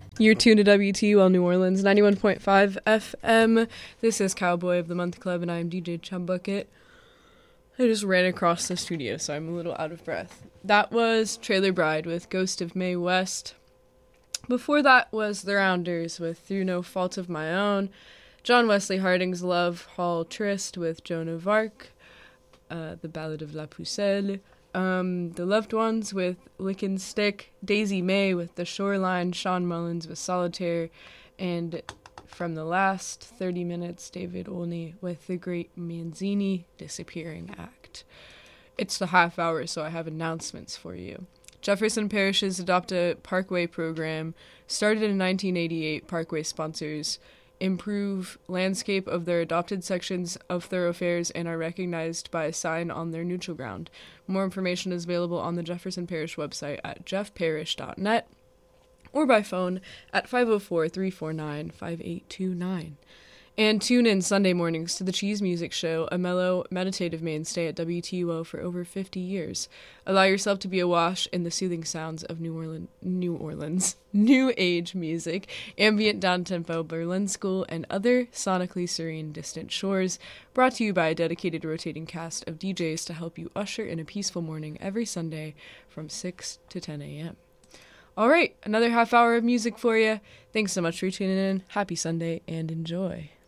You're tuned to WTUL New Orleans, 91.5 FM. This is Cowboy of the Month Club, and I'm DJ Chumbucket. I just ran across the studio, so I'm a little out of breath. That was Trailer Bride with Ghost of Mae West. Before that was The Rounders with Through No Fault of My Own. John Wesley Harding's Love Hall Tryst with Joan of Arc. The Ballad of La Pucelle. The Loved Ones with Lick and Stick, Daisy May with The Shoreline, Sean Mullins with Solitaire, and from the last 30 minutes, David Olney with The Great Manzini Disappearing Act. It's the half hour, so I have announcements for you. Jefferson Parish's Adopt a Parkway program started in 1988. Parkway sponsors improve landscape of their adopted sections of thoroughfares and are recognized by a sign on their neutral ground. More information is available on the Jefferson Parish website at jeffparish.net or by phone at 504-349-5829. And tune in Sunday mornings to the Cheese Music Show, a mellow, meditative mainstay at WTUO for over 50 years. Allow yourself to be awash in the soothing sounds of New Age music, ambient downtempo Berlin School, and other sonically serene distant shores, brought to you by a dedicated rotating cast of DJs to help you usher in a peaceful morning every Sunday from 6 to 10 a.m. All right, another half hour of music for you. Thanks so much for tuning in. Happy Sunday and enjoy.